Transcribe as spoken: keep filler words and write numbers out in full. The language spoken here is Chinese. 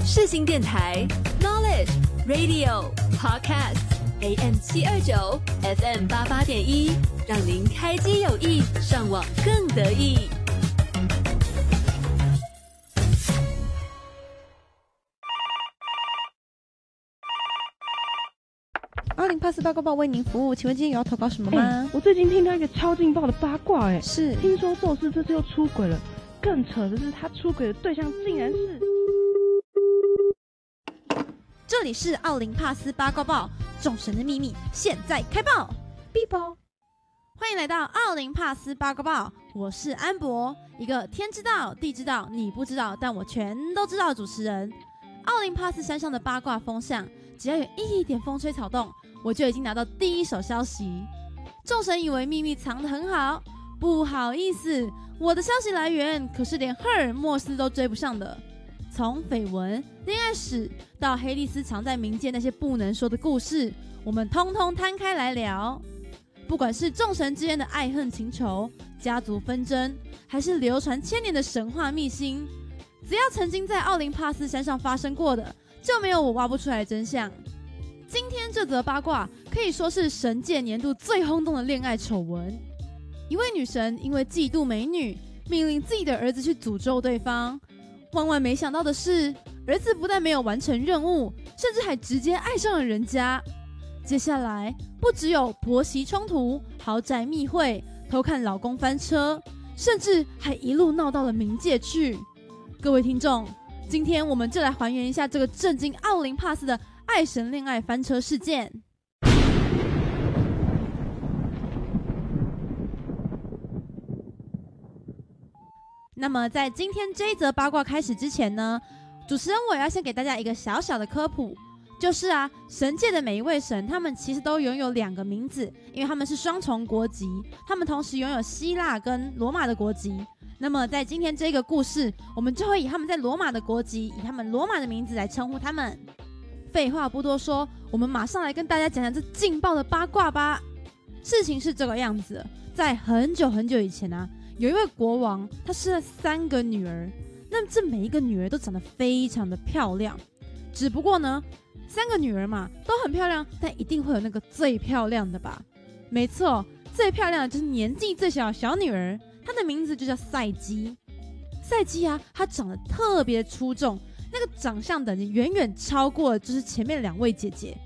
世新电台 Knowledge Radio Podcast A M 七二九 F M 八八点一，让您开机有益，上网更得意。 二零 Pass 八卦报为您服务，请问今天有要投稿什么吗？ 欸、我最近听到一个超劲爆的八卦、欸，哎， 是听说宙斯这次又出轨了，更扯的是他出轨的对象竟然是…… 这里是奥林帕斯八卦报，众神的秘密现在开爆！哔啵，欢迎来到奥林帕斯八卦报，我是安博，一个天知道地知道你不知道，但我全都知道的主持人。奥林帕斯山上的八卦风向，只要有一点风吹草动，我就已经拿到第一手消息。众神以为秘密藏得很好，不好意思，我的消息来源可是连赫尔墨斯都追不上的。从绯闻、恋爱史到黑莉丝藏在民间那些不能说的故事，我们通通摊开来聊。不管是众神之间的爱恨情仇、家族纷争，还是流传千年的神话秘辛，只要曾经在奥林帕斯山上发生过的，就没有我挖不出来的真相。今天这则八卦可以说是神界年度最轰动的恋爱丑闻。一位女神因为嫉妒美女，命令自己的儿子去诅咒对方。万万没想到的是，儿子不但没有完成任务，甚至还直接爱上了人家。接下来不只有婆媳冲突、豪宅密会、偷看老公翻车，甚至还一路闹到了冥界去。各位听众，今天我们就来还原一下这个震惊奥林帕斯的爱神恋爱翻车事件。那么在今天这一则八卦开始之前呢，主持人我要先给大家一个小小的科普，就是啊，神界的每一位神，他们其实都拥有两个名字，因为他们是双重国籍，他们同时拥有希腊跟罗马的国籍。那么在今天这个故事，我们就会以他们在罗马的国籍，以他们罗马的名字来称呼他们。废话不多说，我们马上来跟大家讲讲这劲爆的八卦吧。事情是这个样子的，在很久很久以前啊，有一位国王，他生了三个女儿，那这每一个女儿都长得非常的漂亮。只不过呢，三个女儿嘛都很漂亮，但一定会有那个最漂亮的吧？没错，最漂亮的就是年纪最小的小女儿，她的名字就叫赛姬。赛姬啊，她长得特别出众，那个长相等级远远超过了就是前面两位姐姐。